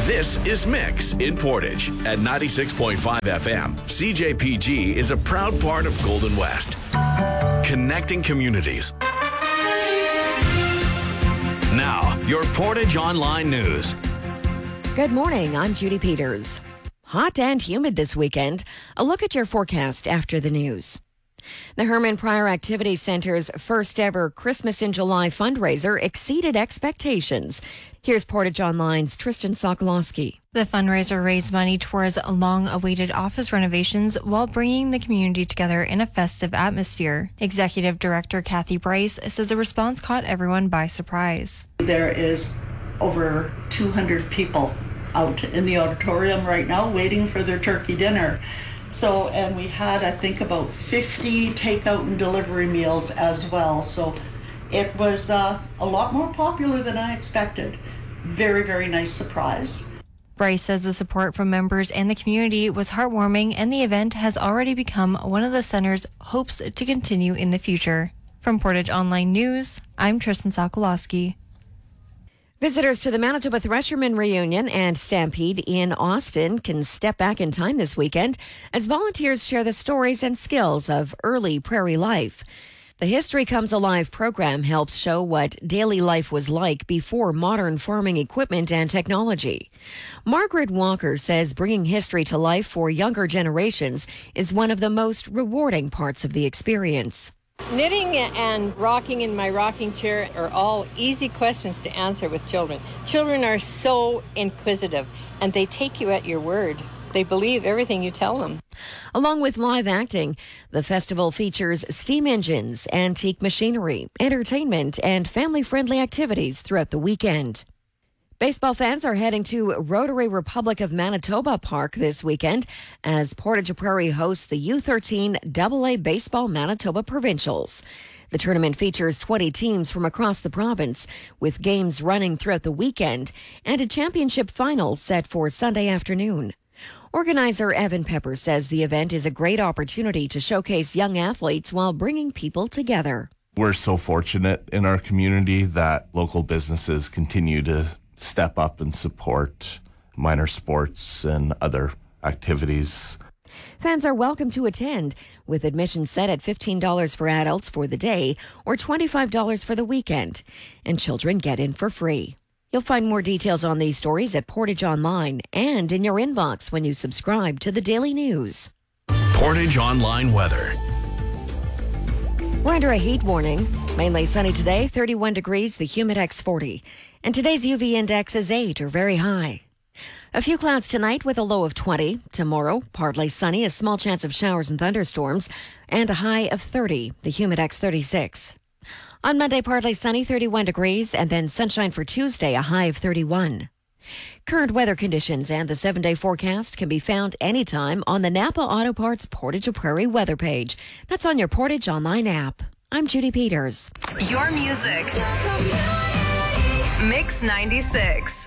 This is Mix in Portage at 96.5 FM. CJPG is a proud part of Golden West, connecting communities. Now, your Portage Online News. Good morning, I'm Judy Peters. Hot and humid this weekend. A look at your forecast after the news. The Herman Pryor Activity Center's first ever Christmas in July fundraiser exceeded expectations. Here's Portage Online's Tristan Sokolowski. The fundraiser raised money towards long-awaited office renovations while bringing the community together in a festive atmosphere. Executive Director Kathy Bryce says the response caught everyone by surprise. There is over 200 people out in the auditorium right now waiting for their turkey dinner. And we had, I think, about 50 takeout and delivery meals as well. So it was a lot more popular than I expected. Very, very nice surprise. Bryce says the support from members and the community was heartwarming, and the event has already become one of the center's hopes to continue in the future. From Portage Online News, I'm Tristan Sokolowski. Visitors to the Manitoba Threshermen Reunion and Stampede in Austin can step back in time this weekend as volunteers share the stories and skills of early prairie life. The History Comes Alive program helps show what daily life was like before modern farming equipment and technology. Margaret Walker says bringing history to life for younger generations is one of the most rewarding parts of the experience. Knitting and rocking in my rocking chair are all easy questions to answer with children. Children are so inquisitive, and they take you at your word. They believe everything you tell them. Along with live acting, the festival features steam engines, antique machinery, entertainment, and family-friendly activities throughout the weekend. Baseball fans are heading to Rotary Republic of Manitoba Park this weekend as Portage Prairie hosts the U13 AA Baseball Manitoba Provincials. The tournament features 20 teams from across the province, with games running throughout the weekend and a championship final set for Sunday afternoon. Organizer Evan Pepper says the event is a great opportunity to showcase young athletes while bringing people together. We're so fortunate in our community that local businesses continue to step up and support minor sports and other activities. Fans are welcome to attend, with admission set at $15 for adults for the day or $25 for the weekend, and children get in for free. You'll find more details on these stories at Portage Online and in your inbox when you subscribe to the Daily News. Portage Online weather. We're under a heat warning. Mainly sunny today, 31 degrees, the Humidex 40. And today's UV index is 8 or very high. A few clouds tonight with a low of 20. Tomorrow, partly sunny, a small chance of showers and thunderstorms, and a high of 30, the Humidex 36. On Monday, partly sunny, 31 degrees, and then sunshine for Tuesday, a high of 31. Current weather conditions and the 7-day forecast can be found anytime on the Napa Auto Parts Portage Prairie weather page. That's on your Portage Online app. I'm Judy Peters. Your music. Mix 96.